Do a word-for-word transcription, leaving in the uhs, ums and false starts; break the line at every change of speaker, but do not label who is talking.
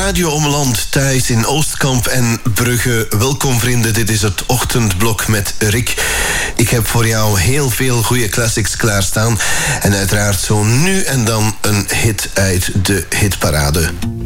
Radio Ommeland thuis in Oostkamp en Brugge. Welkom vrienden, dit is het ochtendblok met Rick. Ik heb voor jou heel veel goede classics klaarstaan. En uiteraard zo nu en dan een hit uit de hitparade.